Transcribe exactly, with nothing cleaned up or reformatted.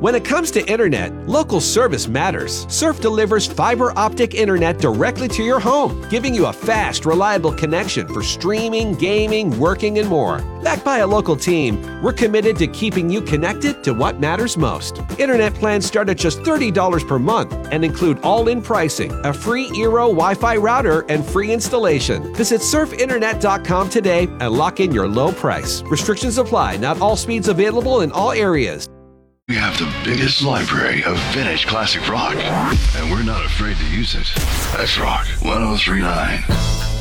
When it comes to internet, local service matters. Surf delivers fiber optic internet directly to your home, giving you a fast, reliable connection for streaming, gaming, working, and more. Backed by a local team, we're committed to keeping you connected to what matters most. Internet plans start at just thirty dollars per month and include all-in pricing, a free Eero Wi-Fi router, and free installation. Visit surf internet dot com today and lock in your low price. Restrictions apply. Not all speeds available in all areas. We have the biggest library of vintage classic rock, and we're not afraid to use it. That's Rock one oh three point nine.